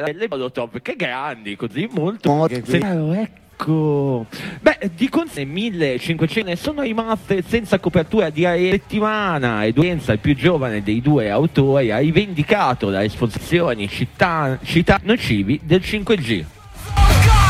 le Molotov, che grandi, così molto. Ecco, beh, di conseguenza 1500 ne sono rimaste senza copertura di settimana e Duenza, il più giovane dei due autori, ha rivendicato le esposizioni città nocivi del 5G.